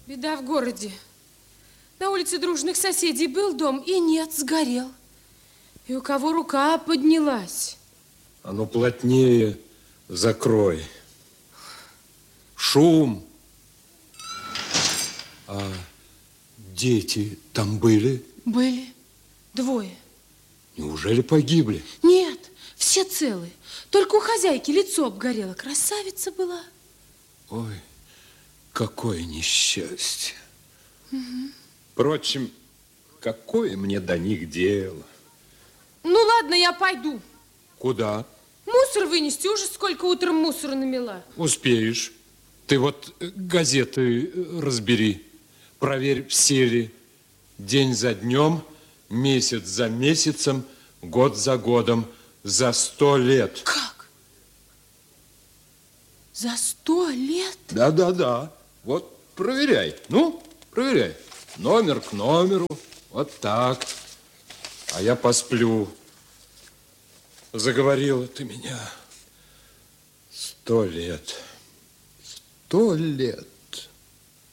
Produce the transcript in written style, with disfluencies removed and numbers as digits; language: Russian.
Беда в городе. На улице Дружных соседей был дом, и нет, сгорел. И у кого рука поднялась. А ну плотнее закрой. Шум. А дети там были? Были. Двое. Неужели погибли? Нет, все целые. Только у хозяйки лицо обгорело. Красавица была. Ой, какое несчастье. Угу. Впрочем, какое мне до них дело? Ну, ладно, я пойду. Куда? Мусор вынести. Уже сколько утром мусора намела. Успеешь. Ты вот газеты разбери. Проверь, все ли. День за днем, месяц за месяцем, год за годом, за 100 лет. Как? За 100 лет? Да. Вот проверяй. Ну, проверяй. Номер к номеру. Вот так. А я посплю. Заговорила ты меня. 100 лет. 100 лет.